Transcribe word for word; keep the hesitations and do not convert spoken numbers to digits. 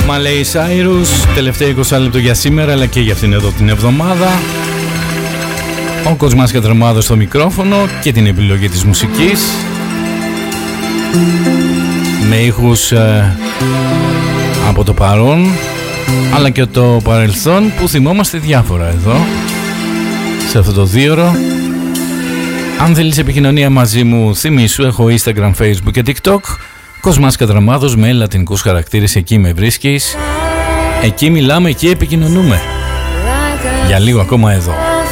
Μαλέι Σάιρους, τελευταίο είκοσι λεπτό για σήμερα αλλά και για αυτήν εδώ την εβδομάδα. Ο Κοσμάς Κατρεμάδος στο μικρόφωνο και την επιλογή της μουσικής, με ήχους ε, από το παρόν αλλά και το παρελθόν που θυμόμαστε διάφορα εδώ σε αυτό το δίωρο. Αν θέλεις επικοινωνία μαζί μου, θυμήσου, έχω Instagram, Facebook και TikTok. Κοσμάς Κατρεμάδος με λατινικούς χαρακτήρες, εκεί με βρίσκεις. Εκεί μιλάμε, εκεί επικοινωνούμε. Για λίγο ακόμα εδώ.